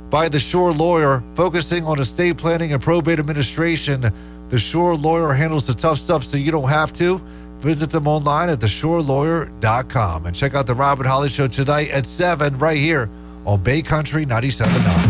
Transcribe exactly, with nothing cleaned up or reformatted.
by The Shore Lawyer, focusing on estate planning and probate administration. The Shore Lawyer handles the tough stuff so you don't have to. Visit them online at the shore lawyer dot com and check out the Rob and Holly Show tonight at seven right here on Bay Country ninety-seven point nine.